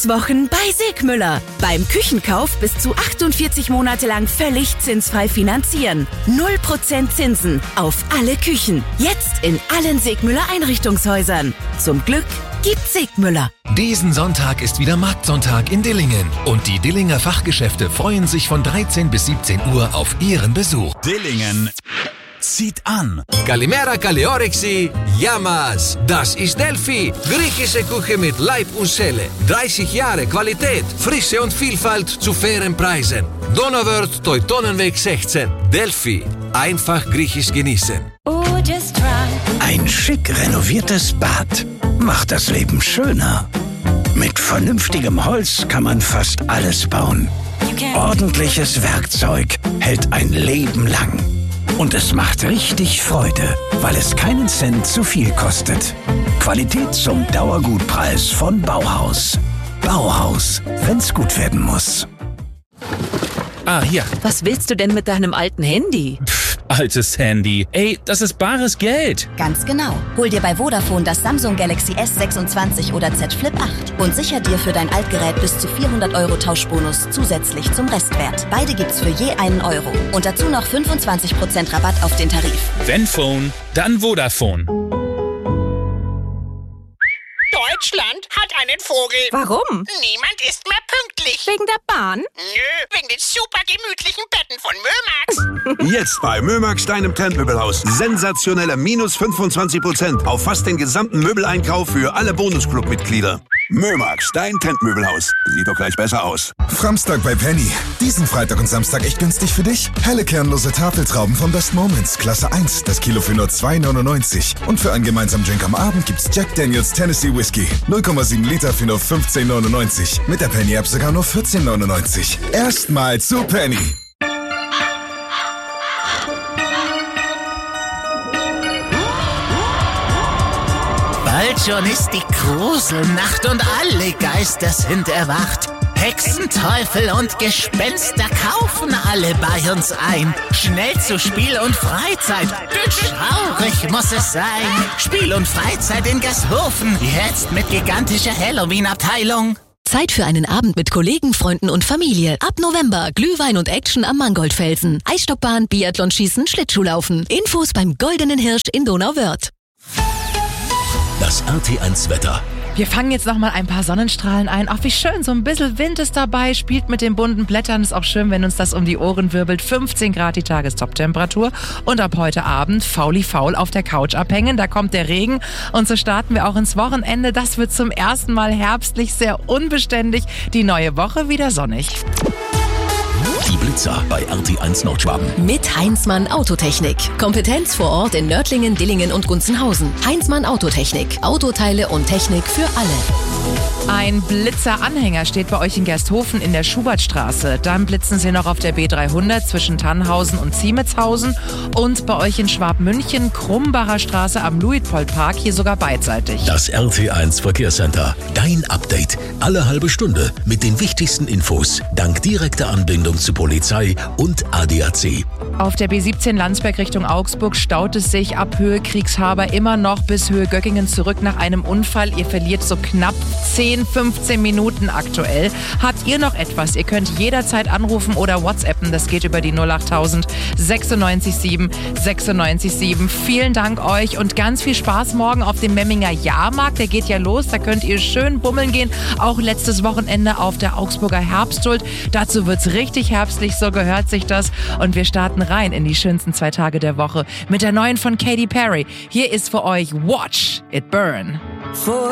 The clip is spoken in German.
Glückswochen bei Sigmüller. Beim Küchenkauf bis zu 48 Monate lang völlig zinsfrei finanzieren. 0% Zinsen auf alle Küchen. Jetzt in allen Sigmüller Einrichtungshäusern. Zum Glück gibt's Sigmüller. Diesen Sonntag ist wieder Marktsonntag in Dillingen. Und die Dillinger Fachgeschäfte freuen sich von 13 bis 17 Uhr auf Ihren Besuch. Dillingen zieht an. Kalimera Kaliorixi, Yamas. Das ist Delphi. Griechische Küche mit Leib und Seele. 30 Jahre Qualität, Frische und Vielfalt zu fairen Preisen. Donauwörth, Teutonenweg 16. Delphi. Einfach griechisch genießen. Ein schick renoviertes Bad macht das Leben schöner. Mit vernünftigem Holz kann man fast alles bauen. Ordentliches Werkzeug hält ein Leben lang. Und es macht richtig Freude, weil es keinen Cent zu viel kostet. Qualität zum Dauergutpreis von Bauhaus. Bauhaus, wenn's gut werden muss. Hier. Was willst du denn mit deinem alten Handy? Altes Handy. Ey, das ist bares Geld. Ganz genau. Hol dir bei Vodafone das Samsung Galaxy S26 oder Z Flip 8 und sicher dir für dein Altgerät bis zu 400 € Tauschbonus zusätzlich zum Restwert. Beide gibt's für je €1. Und dazu noch 25% Rabatt auf den Tarif. Wenn Phone, dann Vodafone. Deutschland hat einen Vogel. Warum? Niemand ist mehr pünktlich. Wegen der Bahn? Nö, wegen den super gemütlichen Betten von Mömax. Jetzt bei Mömax, deinem Trendmöbelhaus. Sensationelle minus 25% auf fast den gesamten Möbeleinkauf für alle Bonusclub-Mitglieder. Mömax, dein Trendmöbelhaus. Sieht doch gleich besser aus. Framstag bei Penny. Diesen Freitag und Samstag echt günstig für dich. Helle kernlose Tafeltrauben von Best Moments, Klasse 1, das Kilo für nur €2,99. Und für einen gemeinsamen Drink am Abend gibt's Jack Daniels Tennessee Whiskey. 0,7 Liter für nur €15,99. Mit der Penny-App sogar nur €14,99. Erstmal zu Penny. Bald schon ist die Gruselnacht und alle Geister sind erwacht. Hexen, Teufel und Gespenster kaufen alle bei uns ein. Schnell zu Spiel und Freizeit, denn schaurig muss es sein. Spiel und Freizeit in Gashofen, jetzt mit gigantischer Halloween-Abteilung. Zeit für einen Abend mit Kollegen, Freunden und Familie. Ab November Glühwein und Action am Mangoldfelsen. Eisstockbahn, Biathlonschießen, Schlittschuhlaufen. Infos beim Goldenen Hirsch in Donauwörth. Das RT1 Wetter. Wir fangen jetzt noch mal ein paar Sonnenstrahlen ein. Ach, wie schön, so ein bisschen Wind ist dabei, spielt mit den bunten Blättern. Ist auch schön, wenn uns das um die Ohren wirbelt. 15 Grad die Tagestoptemperatur. Und ab heute Abend faul auf der Couch abhängen. Da kommt der Regen. Und so starten wir auch ins Wochenende. Das wird zum ersten Mal herbstlich, sehr unbeständig. Die neue Woche wieder sonnig. Die Blitzer bei RT1 Nordschwaben. Mit Heinzmann Autotechnik. Kompetenz vor Ort in Nördlingen, Dillingen und Gunzenhausen. Heinzmann Autotechnik. Autoteile und Technik für alle. Ein Blitzer-Anhänger steht bei euch in Gersthofen in der Schubertstraße. Dann blitzen sie noch auf der B300 zwischen Tannhausen und Ziemetshausen. Und bei euch in Schwabmünchen, Krumbacher Straße am Luitpoldpark, hier sogar beidseitig. Das RT1 Verkehrscenter. Dein Update. Alle halbe Stunde mit den wichtigsten Infos. Dank direkter Anbindung zu Polizei und ADAC. Auf der B17 Landsberg Richtung Augsburg staut es sich ab Höhe Kriegshaber immer noch bis Höhe Göckingen zurück nach einem Unfall. Ihr verliert so knapp 10-15 Minuten aktuell. Habt ihr noch etwas? Ihr könnt jederzeit anrufen oder WhatsAppen. Das geht über die 08000 96 7 96 7. Vielen Dank euch und ganz viel Spaß morgen auf dem Memminger Jahrmarkt. Der geht ja los. Da könnt ihr schön bummeln gehen. Auch letztes Wochenende auf der Augsburger Herbsthuld. Dazu wird's richtig herbstlich. So gehört sich das. Und wir starten rein in die schönsten 2 Tage der Woche mit der neuen von Katy Perry. Hier ist für euch Watch It Burn.